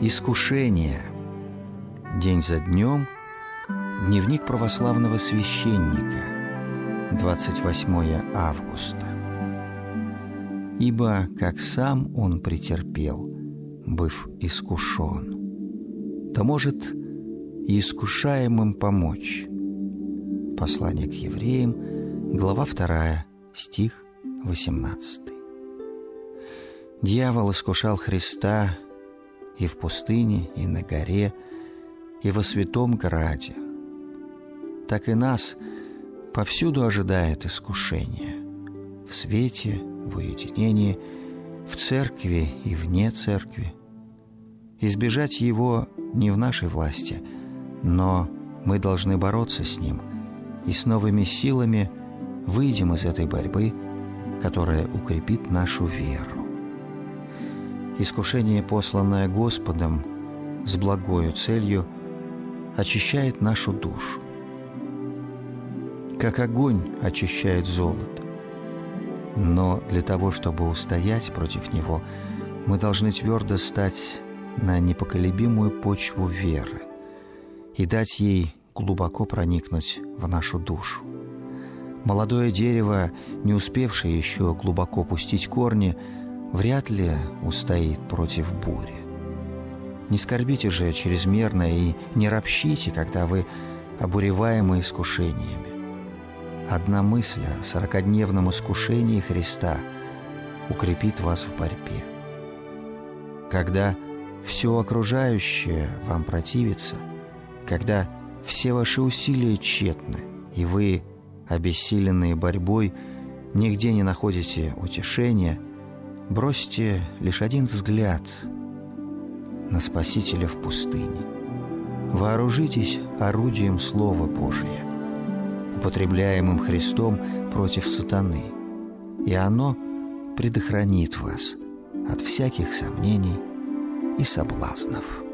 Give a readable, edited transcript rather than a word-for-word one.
Искушение. День за днем. Дневник православного священника. 28 августа. Ибо, как сам он претерпел, быв искушен, то может и искушаемым помочь. Послание к евреям, глава 2, стих 18. Дьявол искушал Христа и в пустыне, и на горе, и во святом граде. Так и нас повсюду ожидает искушение. В свете, в уединении, в церкви и вне церкви. Избежать его не в нашей власти, но мы должны бороться с ним и с новыми силами выйдем из этой борьбы, которая укрепит нашу веру. Искушение, посланное Господом с благою целью, очищает нашу душу. Как огонь очищает золото. Но для того, чтобы устоять против него, мы должны твердо стать на непоколебимую почву веры и дать ей глубоко проникнуть в нашу душу. Молодое дерево, не успевшее еще глубоко пустить корни, вряд ли устоит против бури. Не скорбите же чрезмерно и не ропщите, когда вы обуреваемы искушениями. Одна мысль о 40-дневном искушении Христа укрепит вас в борьбе. Когда все окружающее вам противится, когда все ваши усилия тщетны, и вы, обессиленные борьбой, нигде не находите утешения, бросьте лишь один взгляд на Спасителя в пустыне. Вооружитесь орудием Слова Божия, употребляемым Христом против сатаны, и оно предохранит вас от всяких сомнений и соблазнов.